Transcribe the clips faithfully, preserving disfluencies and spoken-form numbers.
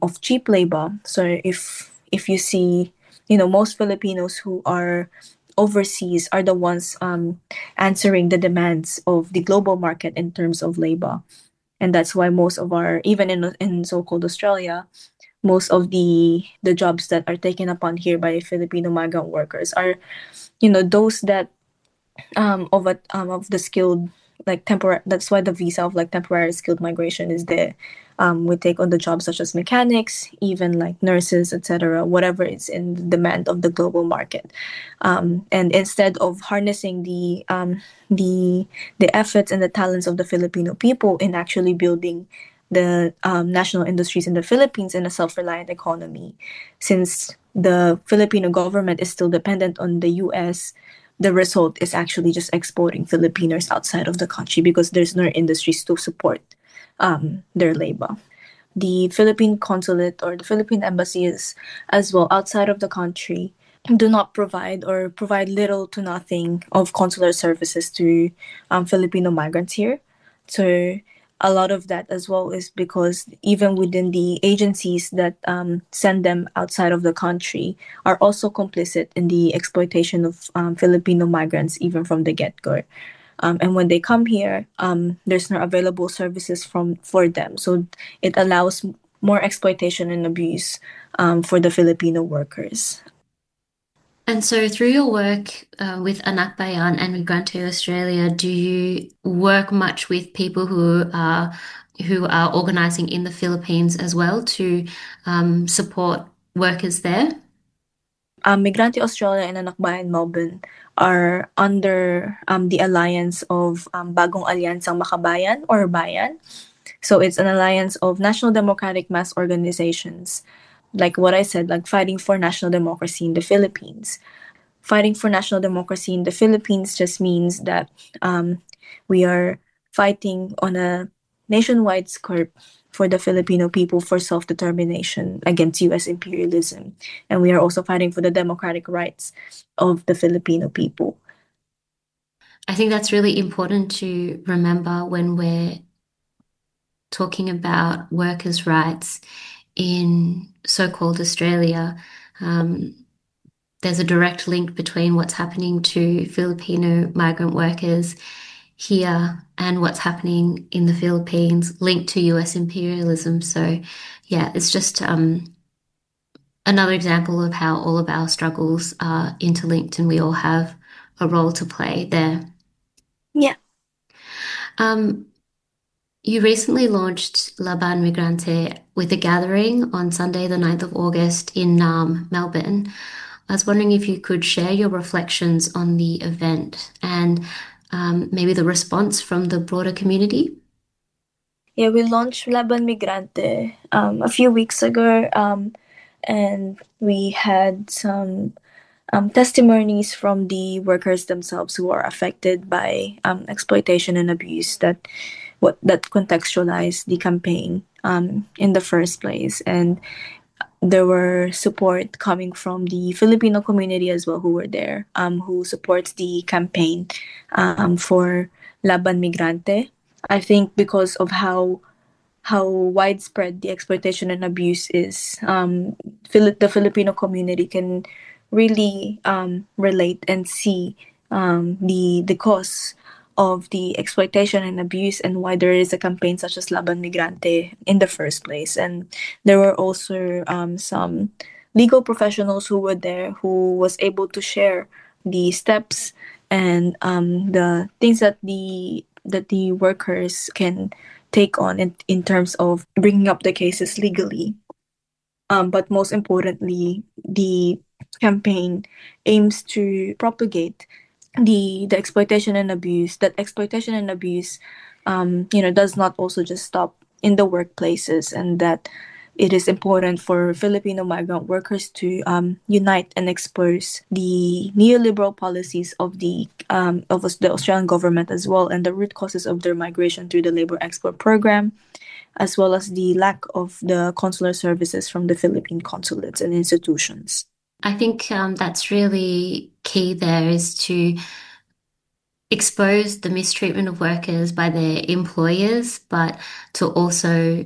of cheap labor. So if if you see, you know, most Filipinos who are overseas are the ones um, answering the demands of the global market in terms of labor. And that's why most of our, even in in so-called Australia, most of the the jobs that are taken upon here by Filipino migrant workers are, you know, those that um of a um of the skilled, like temporary. That's why the visa of like temporary skilled migration is there. Um, we take on the jobs such as mechanics, even like nurses, et cetera. Whatever is in the demand of the global market, um, and instead of harnessing the um, the the efforts and the talents of the Filipino people in actually building the um, national industries in the Philippines in a self-reliant economy, since the Filipino government is still dependent on the U S, the result is actually just exporting Filipinos outside of the country because there's no industries to support um, their labor. The Philippine consulate or the Philippine embassies as well outside of the country do not provide or provide little to nothing of consular services to um, Filipino migrants here. So a lot of that as well is because even within the agencies that um, send them outside of the country are also complicit in the exploitation of um, Filipino migrants even from the get-go. Um, and when they come here, um, there's no available services from for them. So it allows more exploitation and abuse um, for the Filipino workers. And so, through your work uh, with Anak Bayan and Migrante Australia, do you work much with people who are who are organizing in the Philippines as well to um, support workers there? Um, Migrante Australia and Anak Bayan Melbourne are under um, the alliance of um, Bagong Alyansang Makabayan or Bayan. So it's an alliance of national democratic mass organizations, like what I said, like fighting for national democracy in the Philippines. Fighting for national democracy in the Philippines just means that um, we are fighting on a nationwide scope for the Filipino people for self determination against U S imperialism. And we are also fighting for the democratic rights of the Filipino people. I think that's really important to remember when we're talking about workers' rights in so-called Australia. Um, there's a direct link between what's happening to Filipino migrant workers here and what's happening in the Philippines linked to U S imperialism. So, yeah, it's just um, another example of how all of our struggles are interlinked and we all have a role to play there. Yeah. Um, you recently launched Laban Migrante with a gathering on Sunday, the ninth of August in Naarm, Melbourne. I was wondering if you could share your reflections on the event and um, maybe the response from the broader community. Yeah, we launched Laban Migrante um, a few weeks ago, um, and we had some um, testimonies from the workers themselves who are affected by um, exploitation and abuse that what that contextualized the campaign um, in the first place. And there were support coming from the Filipino community as well who were there, um, who supports the campaign um, for Laban Migrante. I think because of how how widespread the exploitation and abuse is, um, Phil- the Filipino community can really um, relate and see um, the the cause of the exploitation and abuse and why there is a campaign such as Laban Migrante in the first place. And there were also um, some legal professionals who were there who was able to share the steps and um, the things that the that the workers can take on in, in terms of bringing up the cases legally. Um, but most importantly, the campaign aims to propagate the the exploitation and abuse. That exploitation and abuse, um, you know, does not also just stop in the workplaces, and that it is important for Filipino migrant workers to um, unite and expose the neoliberal policies of the um, of the Australian government as well, and the root causes of their migration through the labor export program, as well as the lack of the consular services from the Philippine consulates and institutions. I think um, that's really key there is to expose the mistreatment of workers by their employers, but to also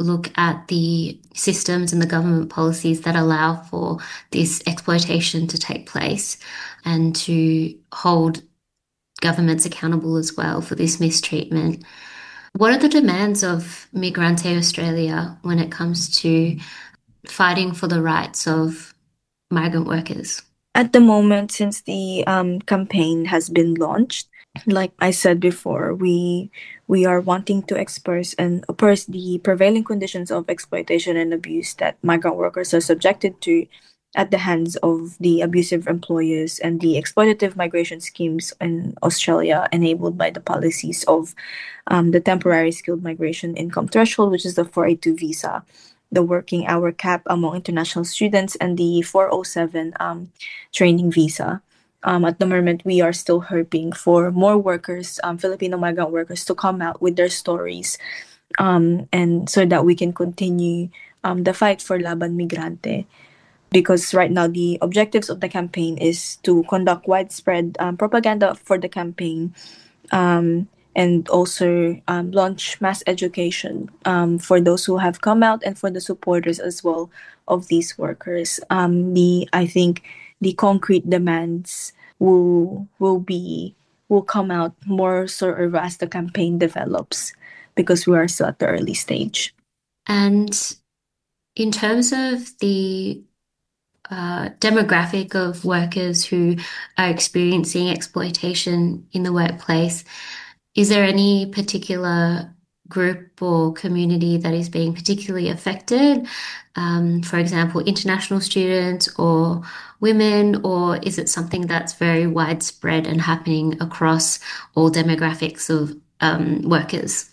look at the systems and the government policies that allow for this exploitation to take place and to hold governments accountable as well for this mistreatment. What are the demands of Migrante Australia when it comes to fighting for the rights of migrant workers? At the moment, since the um, campaign has been launched, like I said before, we we are wanting to expose and oppose the prevailing conditions of exploitation and abuse that migrant workers are subjected to at the hands of the abusive employers and the exploitative migration schemes in Australia enabled by the policies of um, the temporary skilled migration income threshold, which is the four eighty-two visa, the working hour cap among international students, and the four oh seven um, training visa. Um, at the moment, we are still hoping for more workers, um, Filipino migrant workers, to come out with their stories, um, and so that we can continue um, the fight for Laban Migrante. Because right now, the objectives of the campaign is to conduct widespread um, propaganda for the campaign, um, and also um, launch mass education um, for those who have come out and for the supporters as well of these workers. Um, the I think the concrete demands will will be will come out more sort of as the campaign develops, because we are still at the early stage. And in terms of the uh, demographic of workers who are experiencing exploitation in the workplace, is there any particular group or community that is being particularly affected? Um, for example, international students or women, or is it something that's very widespread and happening across all demographics of um, workers?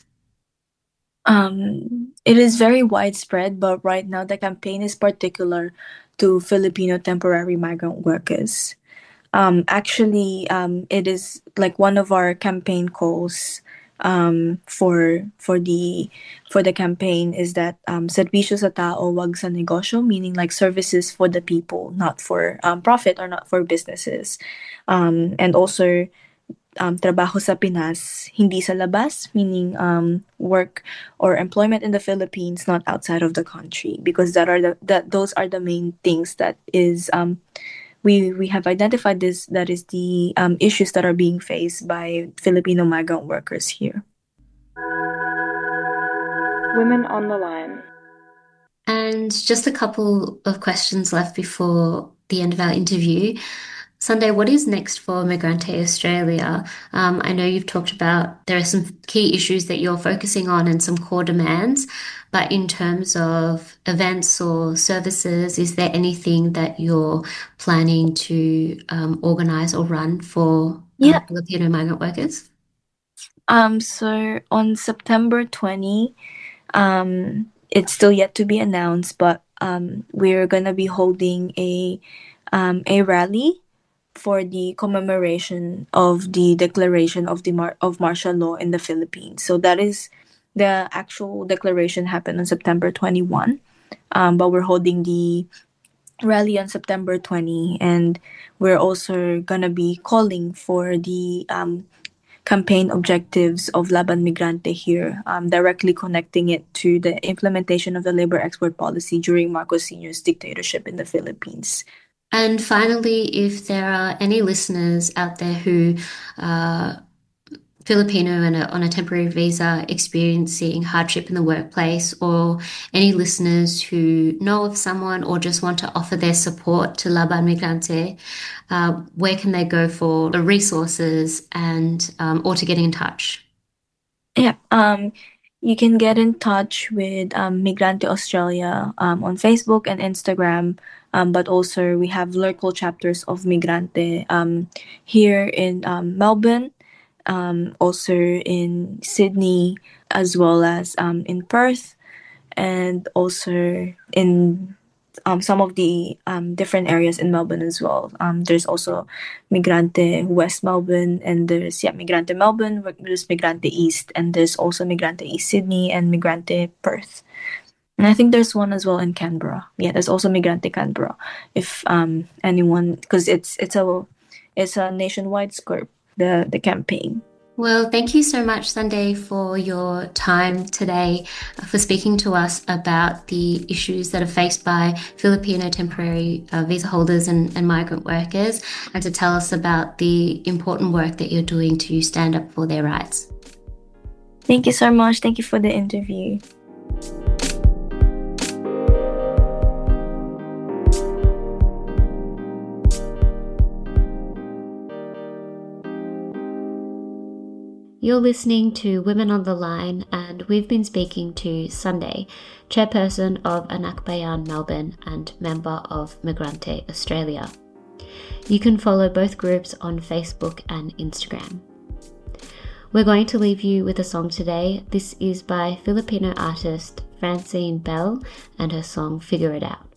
Um, it is very widespread, but right now the campaign is particular to Filipino temporary migrant workers. Um, actually, um, it is like one of our campaign calls um, for for the for the campaign is that um, serbisyo sa tao, wag sa negosyo, meaning like services for the people, not for um, profit or not for businesses, um, and also um, trabaho sa Pinas, hindi sa labas, meaning um, work or employment in the Philippines, not outside of the country, because that are the that those are the main things that is um, we we have identified this that is the um, issues that are being faced by Filipino migrant workers here. Women on the line. And just a couple of questions left before the end of our interview. Sunday, what is next for Migrante Australia? Um, I know you've talked about there are some key issues that you're focusing on and some core demands, but in terms of events or services, is there anything that you're planning to um, organize or run for uh, Yeah. Filipino migrant workers? Um. So on September twentieth, um, it's still yet to be announced, but um, we're gonna be holding a um a rally for the commemoration of the declaration of the mar- of martial law in the Philippines. So that is the actual declaration happened on September twenty-first. Um, but we're holding the rally on September twentieth, and we're also gonna be calling for the um, campaign objectives of Laban Migrante here, um, directly connecting it to the implementation of the labor export policy during Marcos Senior's dictatorship in the Philippines. And finally, if there are any listeners out there who are Filipino and on a temporary visa experiencing hardship in the workplace, or any listeners who know of someone or just want to offer their support to Laban Migrante, uh, where can they go for the resources and um, or to get in touch? Yeah, um, you can get in touch with um, Migrante Australia um, on Facebook and Instagram, um, but also we have local chapters of Migrante um, here in um, Melbourne, um, also in Sydney, as well as um, in Perth, and also in um, some of the um, different areas in Melbourne as well. Um, there's also Migrante West Melbourne, and there's yeah Migrante Melbourne, there's Migrante East, and there's also Migrante East Sydney and Migrante Perth. And I think there's one as well in Canberra. Yeah, there's also Migrante Canberra. If um anyone, because it's it's a it's a nationwide scope, the the campaign. Well, thank you so much, Sunday, for your time today, uh, for speaking to us about the issues that are faced by Filipino temporary uh, visa holders and, and migrant workers, and to tell us about the important work that you're doing to stand up for their rights. Thank you so much. Thank you for the interview. You're listening to Women on the Line, and we've been speaking to Sunday, chairperson of Anak Bayan Melbourne and member of Migrante Australia. You can follow both groups on Facebook and Instagram. We're going to leave you with a song today. This is by Filipino artist Francine Bell and her song Figure It Out.